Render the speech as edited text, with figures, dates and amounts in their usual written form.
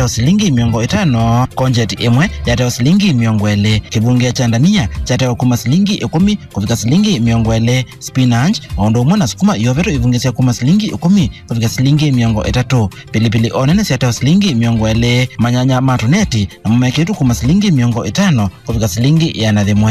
yateo silingi 50, konjeti imwe yateo silingi 20, kibunge cha ndania chateo kuma silingi 10 kufika silingi 20, spinach ondo umwe na sukuma yoveto ivungesia kuma silingi 10 kufika silingi 30, pilipili onene yateo silingi 20, manyanya matuneti na mumeketu kuma silingi 50 kufika silingi 100.